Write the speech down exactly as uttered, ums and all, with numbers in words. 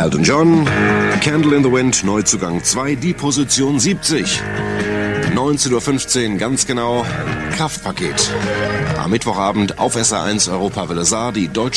Elton John, Candle in the Wind, Neuzugang zwei, die Position siebzig. neunzehn Uhr fünfzehn, ganz genau, Kraftpaket. Am Mittwochabend auf S R eins Europa Welle Saar, die deutsche